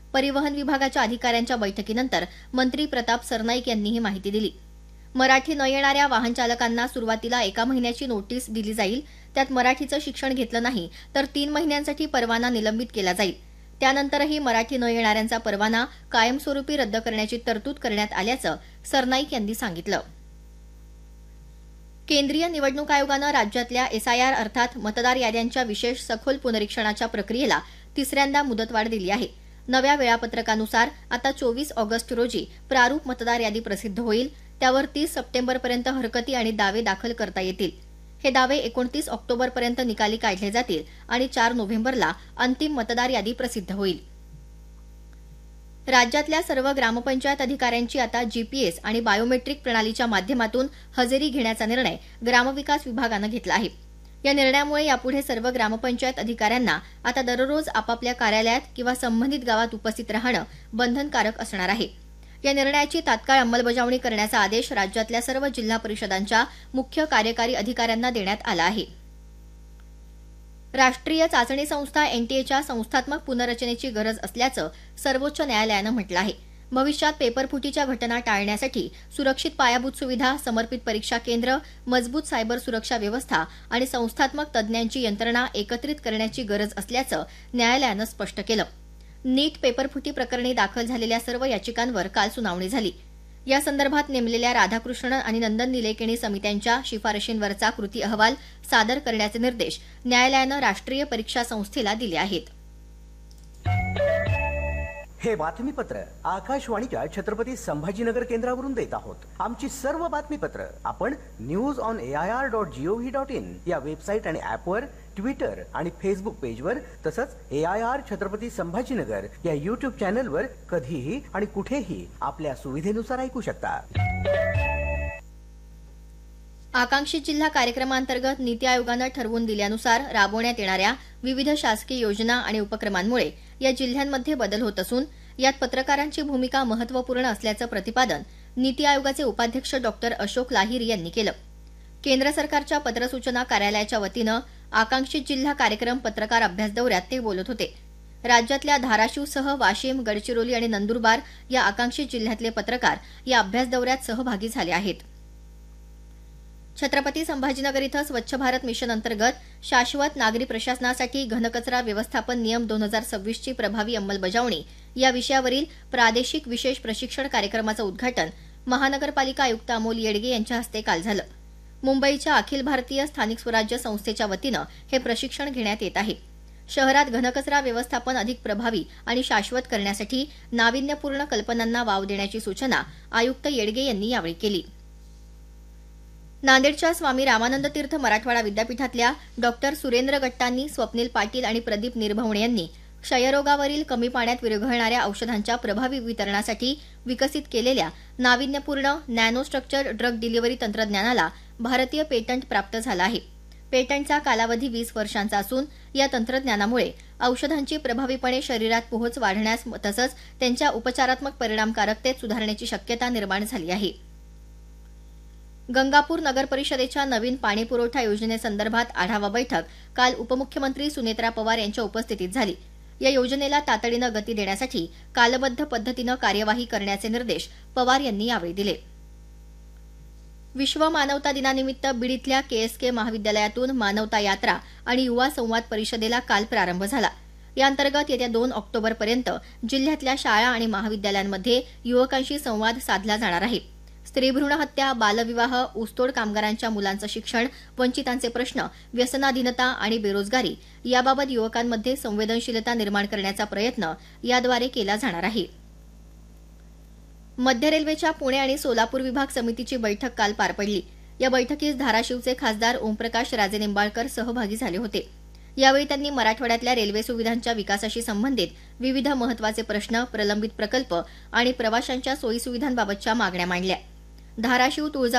परिवहन विभागाच्या अधिकाऱ्यांच्या बैठकीनंतर मंत्री प्रताप सरनाईक यांनी ही माहिती दिली. मराठी न येणाऱ्या वाहन चालकांना सुरुवातीला 1 महिन्याची नोटीस दिली जाईल. त्यात मराठीचं शिक्षण घेतलं नाही तर 3 महिन्यांसाठी परवाना निलंबित केला जाईल. त्यानंतरही मराठी न येणाऱ्यांचा परवाना कायमस्वरूपी रद्द करण्याची तरतूद करण्यात आल्याचं सरनाईक यांनी सांगितलं. केंद्रीय निवडणूक आयोगानं राज्यातल्या एसआयआर अर्थात मतदार याद्यांच्या विशेष सखोल पुनरीक्षणाच्या प्रक्रियेला तिसऱ्यांदा मुदतवाढ दिली आहे. नव्या वेळापत्रकानुसार आता 24 ऑगस्ट रोजी प्रारूप मतदार यादी प्रसिद्ध होईल. त्यावर 30 सप्टेंबरपर्यंत हरकती आणि दावे दाखल करता येतील. हे दावे 29 ऑक्टोबरपर्यंत निकाली काढले जातील आणि 4 नोव्हेंबरला अंतिम मतदार यादी प्रसिद्ध होईल. राज्यातल्या सर्व ग्रामपंचायत अधिकाऱ्यांची आता जीपीएस आणि बायोमेट्रिक प्रणालीच्या माध्यमातून हजेरी घेण्याचा निर्णय ग्रामविकास विभागानं घेतला आहे. या निर्णयामुळे यापुढे सर्व ग्रामपंचायत अधिकाऱ्यांना आता दररोज आपापल्या कार्यालयात किंवा संबंधित गावात उपस्थित राहणं बंधनकारक असणार आहे. या निर्णयाची तात्काळ अंमलबजावणी करण्याचा आदेश राज्यातल्या सर्व जिल्हा परिषदांच्या मुख्य कार्यकारी अधिकाऱ्यांना देण्यात आला आहे. राष्ट्रीय चाचणी संस्था एनटीएच्या संस्थात्मक पुनर्रचनेची गरज असल्याचं सर्वोच्च न्यायालयानं म्हटलं आहे. भविष्यात पेपरफुटीच्या घटना टाळण्यासाठी सुरक्षित पायाभूत सुविधा, समर्पित परीक्षा केंद्र, मजबूत सायबर सुरक्षा व्यवस्था आणि संस्थात्मक तज्ज्ञांची यंत्रणा एकत्रित करण्याची गरज असल्याचं न्यायालयानं स्पष्ट केलं. नीट पेपरफुटी प्रकरणी दाखल झालेल्या सर्व याचिकांवर काल सुनावणी झाली. या संदर्भात नेमलेल्या राधाकृष्णन आणि नंदन निलेकणी समित्यांच्या शिफारशींवरचा कृती अहवाल सादर करण्याचे निर्देश न्यायालयानं राष्ट्रीय परीक्षा संस्थेला दिले आहेत. हे बातमीपत्र आकाशवाणीच्या छत्रपती संभाजीनगर केंद्रावरून देत आहोत. आमची सर्व बातमीपत्र आपण news.air.gov.in या वेबसाईट आणि ऍपवर, ट्विटर आणि फेसबुक पेजवर तसंच AIR छत्रपती संभाजीनगर या युट्यूब चॅनलवर कधीही आणि कुठेही आपल्या सुविधेनुसार ऐकू शकता. आकांक्षित जिल्हा कार्यक्रमांतर्गत नीती आयोगानं ठरवून दिल्यानुसार राबवण्यात येणाऱ्या विविध शासकीय योजना आणि उपक्रमांमुळे या जिल्ह्यांमध्ये बदल होत असून यात पत्रकारांची भूमिका महत्त्वपूर्ण असल्याचं प्रतिपादन नीती आयोगाचे उपाध्यक्ष डॉक्टर अशोक लाहिरी यांनी केलं. केंद्र सरकारच्या पत्रसूचना कार्यालयाच्या वतीनं आकांक्षित जिल्हा कार्यक्रम पत्रकार अभ्यास दौऱ्यात ते बोलत होते. राज्यातल्या धाराशिवसह वाशिम, गडचिरोली आणि नंदुरबार या आकांक्षित जिल्ह्यातले पत्रकार या अभ्यास दौऱ्यात सहभागी झाले आहेत. छत्रपती संभाजीनगर इथं स्वच्छ भारत मिशन अंतर्गत शाश्वत नागरी प्रशासनासाठी घनकचरा व्यवस्थापन नियम 2026 ची प्रभावी अंमलबजावणी या विषयावरील प्रादेशिक विशेष प्रशिक्षण कार्यक्रमाचं उद्घाटन महानगरपालिका आयुक्त अमोल येडगे यांच्या हस्ते काल झालं. मुंबईच्या अखिल भारतीय स्थानिक स्वराज्य संस्थेच्या वतीनं हे प्रशिक्षण घेण्यात येत आहे. शहरात घनकचरा व्यवस्थापन अधिक प्रभावी आणि शाश्वत करण्यासाठी नाविन्यपूर्ण कल्पनांना वाव देण्याची सूचना आयुक्त येडगे यांनी यावेळी केली. नांदेडच्या स्वामी रामानंद तीर्थ मराठवाडा विद्यापीठातल्या डॉक्टर सुरेंद्र गट्टांनी, स्वप्नील पाटील आणि प्रदीप निर्भवणे यांनी क्षयरोगावरील कमी पाण्यात विरघळणाऱ्या औषधांच्या प्रभावी वितरणासाठी विकसित केलेल्या नाविन्यपूर्ण नॅनो स्ट्रक्चर ड्रग डिलिव्हरी तंत्रज्ञानाला भारतीय पेटंट प्राप्त झाला आहे. पेटंटचा कालावधी 20 वर्षांचा असून या तंत्रज्ञानामुळे औषधांची प्रभावीपणे शरीरात पोहोच वाढण्यास तसंच त्यांच्या उपचारात्मक परिणामकारकतेत सुधारण्याची शक्यता निर्माण झाली आहे. गंगापूर नगर परिषदेच्या नवीन पाणी पुरवठा योजनेसंदर्भात आढावा बैठक काल उपमुख्यमंत्री सुनेत्रा पवार यांच्या उपस्थितीत झाली. या योजनेला तातडीनं गती देण्यासाठी कालबद्ध पद्धतीनं कार्यवाही करण्याचे निर्देश पवार यांनी यावेळी दिले. विश्व मानवता दिनानिमित्त बीड इथल्या केएसके महाविद्यालयातून मानवता यात्रा आणि युवा संवाद परिषदेला काल प्रारंभ झाला. याअंतर्गत येत्या 2 ऑक्टोबरपर्यंत जिल्ह्यातल्या शाळा आणि महाविद्यालयांमध्ये युवकांशी संवाद साधला जाणार आहे. स्त्रीभ्रूण हत्या, बालविवाह, ऊसतोड कामगारांच्या मुलांचं शिक्षण, वंचितांचे प्रश्न, व्यसनाधीनता आणि बेरोजगारी याबाबत युवकांमध्ये संवेदनशीलता निर्माण करण्याचा प्रयत्न याद्वारे केला जाणार आहे. मध्य रेल्वेच्या पुणे आणि सोलापूर विभाग समितीची बैठक काल पार पडली. या बैठकीस धाराशिवचे खासदार ओमप्रकाश राजेनिंबाळकर सहभागी झाले होते. यावेळी त्यांनी मराठवाड्यातल्या रेल्वे सुविधांच्या विकासाशी संबंधित विविध महत्वाचे प्रश्न, प्रलंबित प्रकल्प आणि प्रवाशांच्या सोयीसुविधांबाबतच्या मागण्या मांडल्या. धाराशिव,